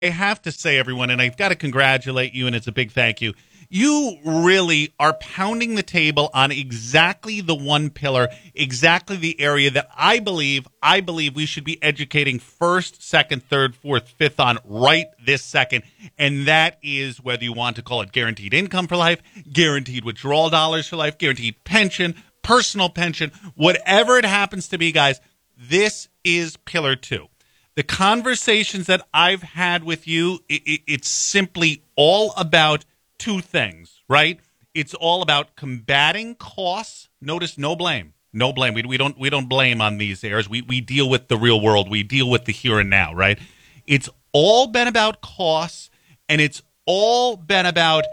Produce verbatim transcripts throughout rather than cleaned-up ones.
I have to say, everyone, and I've got to congratulate you, and it's a big thank you. You really are pounding the table on exactly the one pillar, exactly the area that I believe, I believe we should be educating first, second, third, fourth, fifth on right this second. And that is whether you want to call it guaranteed income for life, guaranteed withdrawal dollars for life, guaranteed pension, personal pension, whatever it happens to be, guys. This is pillar two. The conversations that I've had with you, it, it, it's simply all about two things, right? It's all about combating costs. Notice no blame. No blame. We, we don't we don't blame on these airs. We we deal with the real world. We deal with the here and now, right? It's all been about costs, and it's all been about,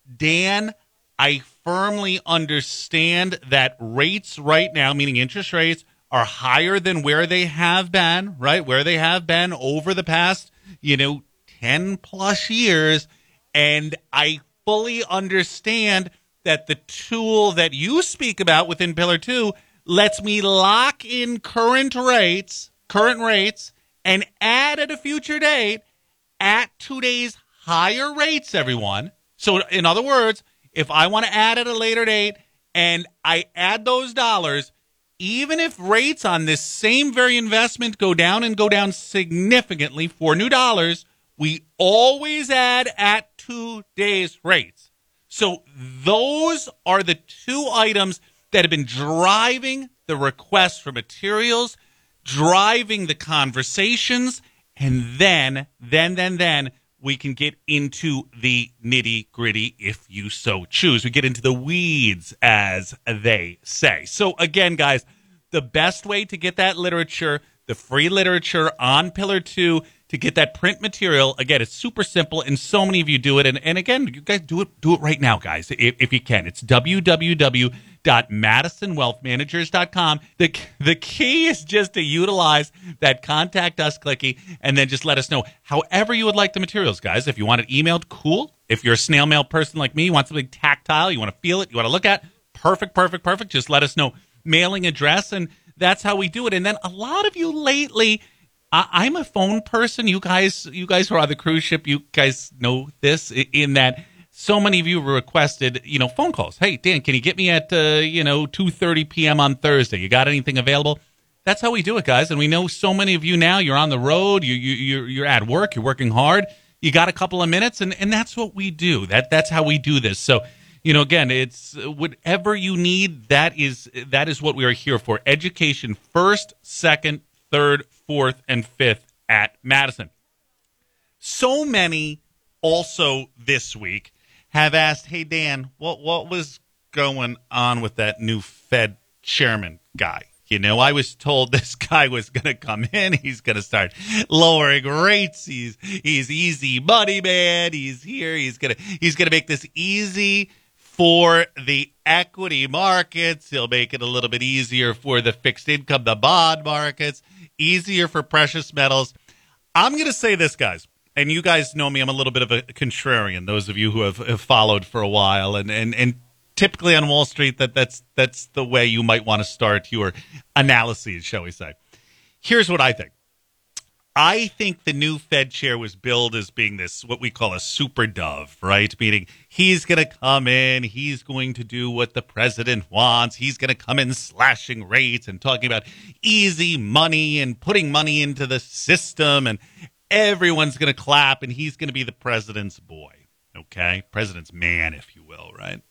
Dan, I firmly understand that rates right now, meaning interest rates, are higher than where they have been, right? Where they have been over the past, you know, ten plus years. And I fully understand that the tool that you speak about within Pillar two lets me lock in current rates, current rates, and add at a future date at today's higher rates, everyone. So in other words, if I want to add at a later date and I add those dollars, even if rates on this same very investment go down and go down significantly for new dollars, we always add at today's rates. So those are the two items that have been driving the request for materials, driving the conversations, and then, then, then, then, we can get into the nitty-gritty if you so choose. We get into the weeds, as they say. So, again, guys, the best way to get that literature, the free literature on Pillar two, to get that print material, again, it's super simple, and so many of you do it. And, and again, you guys do it do it right now, guys, if, if you can. It's w w w dot madison wealth managers dot com. The, the key is just to utilize that Contact Us clicky and then just let us know however you would like the materials, guys. If you want it emailed, cool. If you're a snail mail person like me, you want something tactile, you want to feel it, you want to look at, perfect, perfect, perfect. Just let us know mailing address, and that's how we do it. And then a lot of you lately, I, I'm a phone person. You guys, you guys who are on the cruise ship, you guys know this, in that so many of you requested, you know, phone calls. Hey, Dan, can you get me at, uh, you know, two thirty p.m. on Thursday? You got anything available? That's how we do it, guys. And we know so many of you now, you're on the road, you, you, you're, you're at work, you're working hard. You got a couple of minutes, and, and that's what we do. That That's how we do this. So, you know, again, it's whatever you need, that is that is what we are here for. Education first, second, third, fourth, and fifth at Madison. So many also this week have asked, hey, Dan, what what was going on with that new Fed chairman guy? You know, I was told this guy was going to come in. He's going to start lowering rates. He's he's easy money, man. He's here. He's going to he's going to make this easy for the equity markets. He'll make it a little bit easier for the fixed income, the bond markets, easier for precious metals. I'm going to say this, guys. And you guys know me, I'm a little bit of a contrarian, those of you who have, have followed for a while. And, and, and typically on Wall Street, that, that's that's the way you might want to start your analyses, shall we say. Here's what I think. I think the new Fed chair was billed as being this, what we call a super dove, right? Meaning he's going to come in, he's going to do what the president wants, he's going to come in slashing rates and talking about easy money and putting money into the system, and everyone's going to clap, and he's going to be the president's boy, okay? President's man, if you will, right?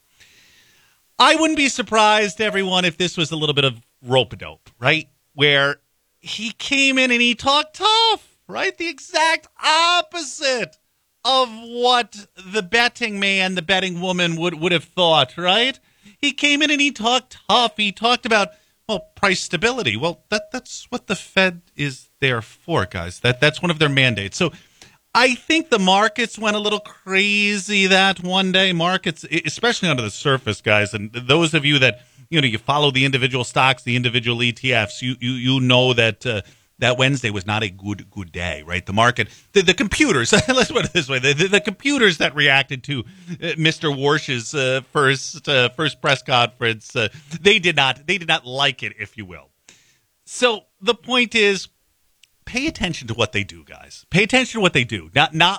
I wouldn't be surprised, everyone, if this was a little bit of rope-a-dope, right? Where he came in and he talked tough, right? The exact opposite of what the betting man, the betting woman would, would have thought, right? He came in and he talked tough. He talked about, well, price stability. Well, that that's what the Fed is there for, guys. That That's one of their mandates. So I think the markets went a little crazy that one day. Markets, especially under the surface, guys, and those of you that, you know, you follow the individual stocks, the individual E T Fs, you you, you know that uh, that Wednesday was not a good good day, right? The market, the, the computers, let's put it this way, the, the, the computers that reacted to uh, Mister Warsh's uh, first uh, first press conference, uh, they did not they did not like it, if you will. So the point is, pay attention to what they do, guys. Pay attention to what they do. Not not